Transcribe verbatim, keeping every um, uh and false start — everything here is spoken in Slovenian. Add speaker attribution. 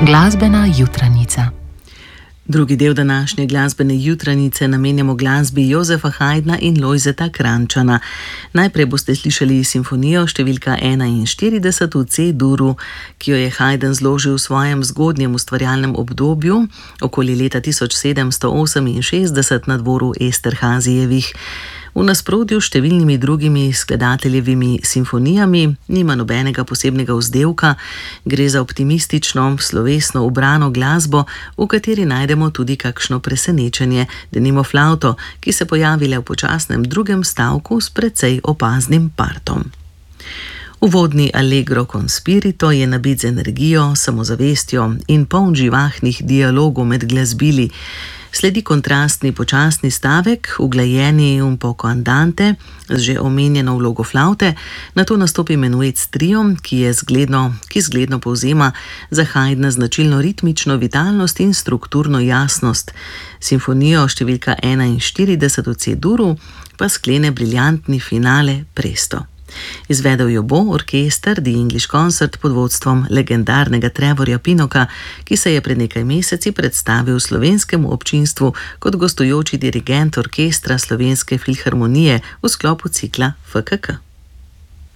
Speaker 1: Glasbena jutranica.
Speaker 2: Drugi del današnje glasbene jutranice namenjamo glasbi Jozefa Haydna in Lojzeta Krajnčana. Najprej boste slišali simfonijo številka enainštirideset v C-duru, ki jo je Haydn zložil v svojem zgodnjem ustvarjalnem obdobju, okoli leta tisoč sedemsto oseminšestdeset na dvoru Esterhazijevih. V nasprotju s številnimi drugimi skladateljevimi simfonijami nima nobenega posebnega vzdevka, gre za optimistično, slovesno ubrano glasbo, v kateri najdemo tudi kakšno presenečenje, denimo flavto, ki se pojavi le v počasnem drugem stavku s precej opaznim partom. Uvodni allegro con spirito je nabit z energijo, samozavestjo in poln živahnih dialogov med glasbili. Sledi kontrastni počasni stavek, uglajeni un poco andante, z že omenjeno vlogo flavte, nato nastopi menuet s triom, ki je zgledno, ki zgledno povzema za Haydna značilno ritmično vitalnost in strukturno jasnost. Simfonijo številka enainštirideset v C-duru pa sklene briljantni finale Presto. Izvedel jo bo orkester The English Concert pod vodstvom legendarnega Trevorja Pinoka, ki se je pred nekaj meseci predstavil slovenskemu občinstvu kot gostujoči dirigent orkestra Slovenske filharmonije v sklopu cikla F K K.